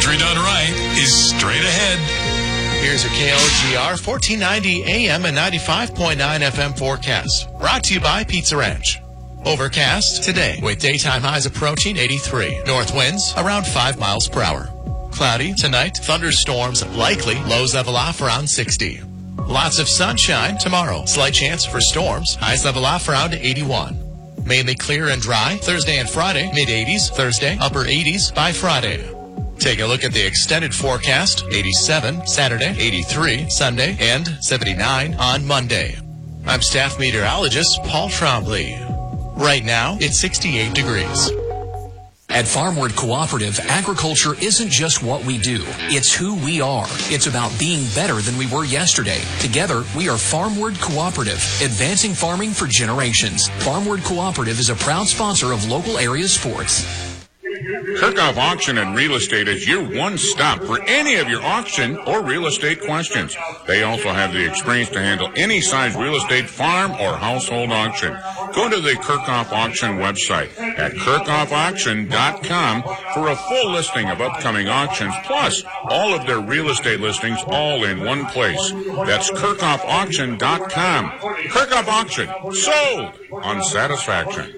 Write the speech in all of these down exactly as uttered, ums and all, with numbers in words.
country done right is straight ahead. Here's your K L G R fourteen ninety A M and ninety-five point nine F M forecast. Brought to you by Pizza Ranch. Overcast today with daytime highs approaching eighty-three. North winds around five miles per hour. Cloudy tonight. Thunderstorms likely. Lows level off around sixty. Lots of sunshine tomorrow. Slight chance for storms. Highs level off around eighty-one. Mainly clear and dry Thursday and Friday. mid eighties Thursday. Upper eighties by Friday. Take a look at the extended forecast. eighty-seven Saturday, eighty-three Sunday, and seventy-nine on Monday. I'm staff meteorologist Paul Trombley. Right now, it's sixty-eight degrees. At Farmwood Cooperative, agriculture isn't just what we do. It's who we are. It's about being better than we were yesterday. Together, we are Farmwood Cooperative, advancing farming for generations. Farmwood Cooperative is a proud sponsor of local area sports. Kirkhoff Auction and Real Estate is your one stop for any of your auction or real estate questions. They also have the experience to handle any size real estate, farm, or household auction. Go to the Kirkhoff Auction website at kirkhoff auction dot com for a full listing of upcoming auctions, plus all of their real estate listings all in one place. That's kirkhoff auction dot com. Kirkhoff Auction, sold on satisfaction.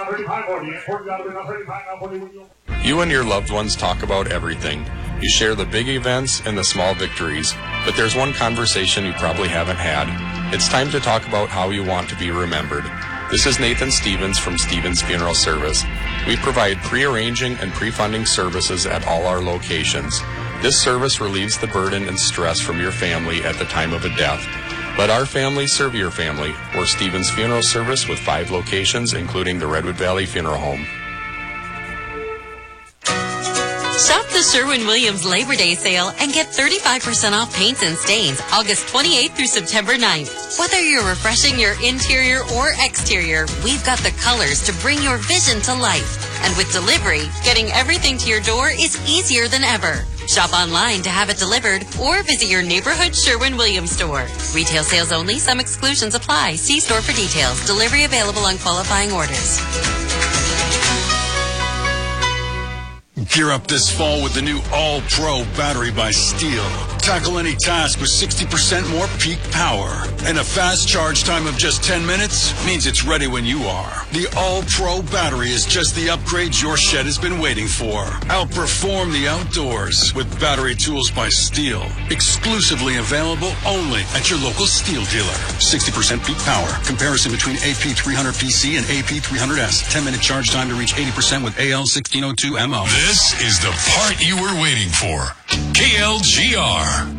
You and your loved ones talk about everything. You share the big events and the small victories, but there's one conversation you probably haven't had. It's time to talk about how you want to be remembered. This is Nathan Stevens from Stevens Funeral Service. We provide pre-arranging and pre-funding services at all our locations. This service relieves the burden and stress from your family at the time of a death. Let our family serve your family. We're Stevens Funeral Service with five locations, including the Redwood Valley Funeral Home. Shop the Sherwin-Williams Labor Day sale and get thirty-five percent off paints and stains August twenty-eighth through September ninth. Whether you're refreshing your interior or exterior, we've got the colors to bring your vision to life. And with delivery, getting everything to your door is easier than ever. Shop online to have it delivered or visit your neighborhood Sherwin-Williams store. Retail sales only. Some exclusions apply. See store for details. Delivery available on qualifying orders. Gear up this fall with the new All-Pro battery by Steel. Tackle any task with sixty percent more peak power. And a fast charge time of just ten minutes means it's ready when you are. The All-Pro battery is just the upgrade your shed has been waiting for. Outperform the outdoors with battery tools by Steel. Exclusively available only at your local Steel dealer. sixty percent peak power. Comparison between A P three hundred P C and A P three hundred S. ten minute charge time to reach eighty percent with A L sixteen oh two M O. This is the part you were waiting for. K L G R.